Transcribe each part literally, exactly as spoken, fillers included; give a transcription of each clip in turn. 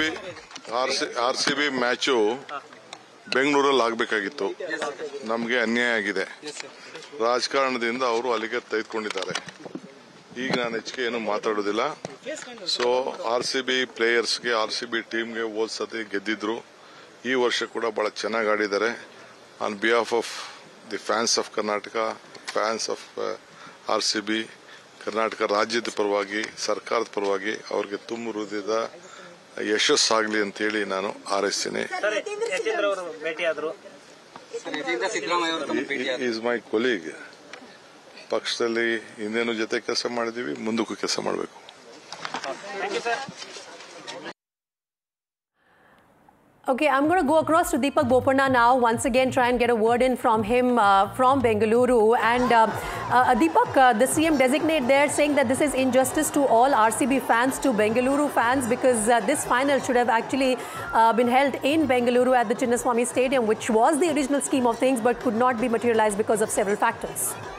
B R C R C B match ಬೆಂಗಳೂರಲ್ಲಿ ಆಗಬೇಕಾಗಿತ್ತು. ನಮಗೆ ಅನ್ಯಾಯ ಆಗಿದೆ. ರಾಜಕಾರಣದಿಂದ ಅವರು ಅಲ್ಲಿಗೆ ತೆಗೆದುಕೊಂಡಿದ್ದಾರೆ. ಈಗ ನಾನು ಹೆಚ್ಚಿಗೆ ಏನು ಮಾತಾಡೋದಿಲ್ಲ. So R C B ಪ್ಲೇಯರ್ಸ್ಗೆ R C B ಟೀಮ್ಗೆ ಹೋದ ಸತಿ ಗೆದ್ದಿದ್ರು. ಈ ವರ್ಷ ಕೂಡ ಬಹಳ ಚೆನ್ನಾಗಿ ಆಡಿದ್ದಾರೆ. On behalf of the fans of Karnataka, fans of R C B, Karnataka ರಾಜ್ಯದ ಪರವಾಗಿ, ಸರ್ಕಾರದ ಪರವಾಗಿ ಅವ್ರಿಗೆ ತುಂಬ ಹೃದಯದ ಯಶಸ್ಸಾಗಲಿ ಅಂತೇಳಿ ನಾನು ಹಾರೈಸ್ತೀನಿ. Is my colleague. ಪಕ್ಷದಲ್ಲಿ ಇನ್ನೇನು ಜೊತೆ ಕೆಲಸ ಮಾಡಿದೀವಿ, ಮುಂದಕ್ಕೂ ಕೆಲಸ ಮಾಡಬೇಕು. Okay, I'm going to go across to Deepak Bopanna now, once again try and get a word in from him uh, from Bengaluru. And uh, uh, Deepak, uh, the C M designate there saying that this is injustice to all R C B fans, to Bengaluru fans, because uh, this final should have actually uh, been held in Bengaluru at the Chinnaswamy Stadium, which was the original scheme of things but could not be materialized because of several factors.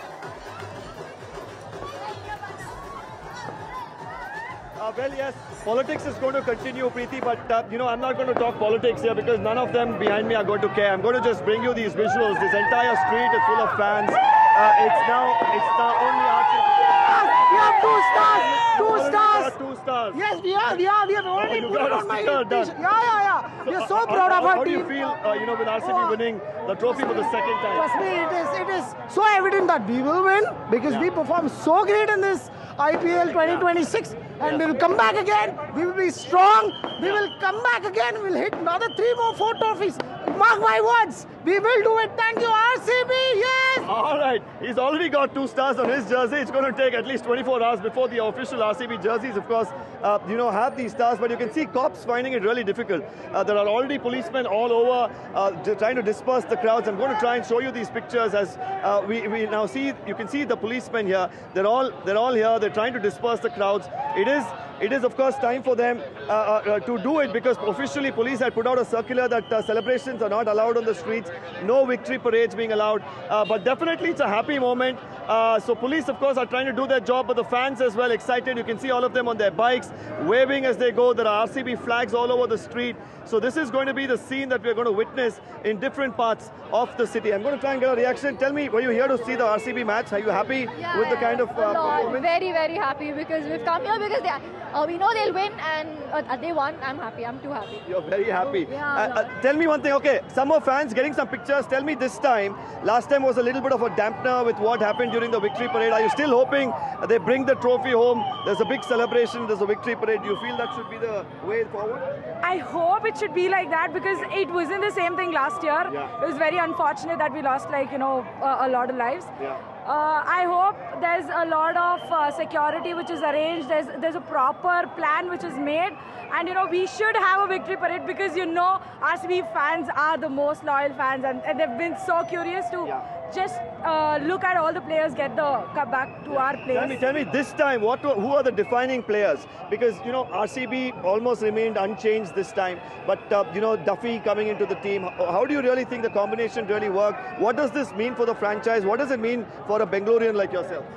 Uh, well, yes, politics is going to continue, Preeti, but, uh, you know, I'm not going to talk politics here because none of them behind me are going to care. I'm going to just bring you these visuals. This entire street is full of fans. Uh, it's now, it's now only R C B. We have two stars! Two stars! Two stars! Yes, we are, we are, we have already oh, put it on my t-shirt. Yeah, yeah, yeah. So, we are so uh, proud how, of our how team. How do you feel, uh, you know, with R C B oh, winning the trophy for the second time? Trust me, it is, it is so evident that we will win because yeah. we performed so great in this I P L twenty twenty-six and yeah. we will come back again. We will be strong. We will come back again. We will hit another three more, four trophies. Mark my words. We will do it. Thank you, R C B. Yes. All right. He's already got two stars on his jersey. It's going to take at least twenty-four hours before the official R C B jerseys, of course, uh, you know, have these stars. But you can see cops finding it really difficult. Uh, there are already policemen all over uh, trying to disperse the crowds. I'm going to try and show you these pictures as uh, we, we now see. You can see the policemen here. They're all they're all here. They're trying to disperse the crowds. It is. It is, of course, time for them uh, uh, to do it because officially police had put out a circular that uh, celebrations are not allowed on the streets, no victory parades being allowed. Uh, but definitely it's a happy moment. Uh, so police, of course, are trying to do their job, but the fans as well excited. You can see all of them on their bikes, waving as they go. There are R C B flags all over the street. So this is going to be the scene that we're going to witness in different parts of the city. I'm going to try and get a reaction. Tell me, were you here to see the R C B match? Are you happy yeah, with the kind of uh, performance? Very, very happy because we've come here because they are, uh, we know they'll win and uh, they won. I'm happy. I'm too happy. You're very happy. Yeah, uh, uh, tell me one thing. Okay, some of fans getting some pictures. Tell me this time. Last time was a little bit of a dampener with what happened during the victory parade. Are you still hoping they bring the trophy home? There's a big celebration. There's a victory parade. Do you feel that should be the way forward? I hope it should be like that because it wasn't the same thing last year. Yeah. It was very unfortunate that we lost, like, you know, a, a lot of lives. Yeah. Uh, I hope there's a lot of uh, security which is arranged. There's there's a proper plan which is made, and you know we should have a victory parade because you know R C B fans are the most loyal fans, and, and they've been so curious to yeah. just uh, look at all the players get the come back to yeah. our place. Tell me, tell me this time, what who are the defining players? Because you know R C B almost remained unchanged this time, but uh, you know Duffy coming into the team. How do you really think the combination really worked? What does this mean for the franchise? What does it mean for a Bengalorean like yourself?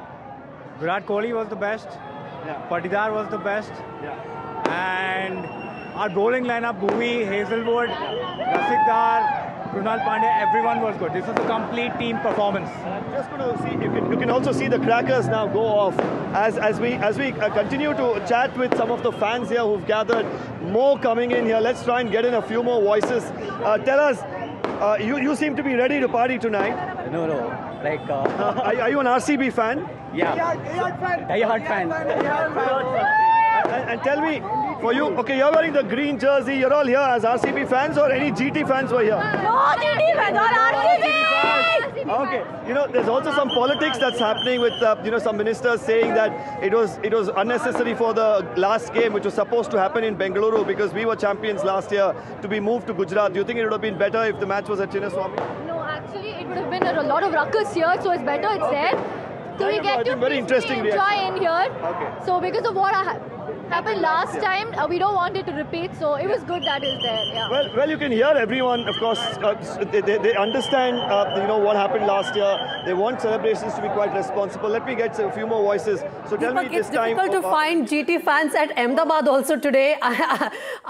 Virat Kohli was the best. Yeah. Patidar was the best. Yeah. And our bowling lineup, Bhuvi, Hazelwood, Rasikdar, Krunal Pandya, everyone was good. This was a complete team performance. I'm just going to see, you can, you can also see the crackers now go off as, as we, as we uh, continue to chat with some of the fans here who've gathered. More coming in here. Let's try and get in a few more voices. Uh, tell us, uh, you, you seem to be ready to party tonight. No, no. Like, uh, uh, are, are you an R C B fan? Yeah. Die-hard fan. And, and tell me, for you, okay, you're wearing the green jersey. You're all here as R C B fans, or any G T fans were here? No G T fans, all R C B. Okay, you know, there's also some politics that's happening with, uh, you know, some ministers saying that it was it was unnecessary for the last game, which was supposed to happen in Bengaluru because we were champions last year, to be moved to Gujarat. Do you think it would have been better if the match was at Chinnaswamy? No, actually, it would have been a lot of ruckus here, so it's better it's there. So we get to very interesting enjoy reaction. in here. Okay. So because of what ha happened last yeah. time, uh, we don't want it to repeat. So it was good that it's there. Yeah. Well, well, you can hear everyone. Of course, uh, they, they, they understand, uh, you know, what happened last year. They want celebrations to be quite responsible. Let me get a few more voices. So tell Deepak, me this it's time. It's difficult to uh, find G T fans at Ahmedabad also today.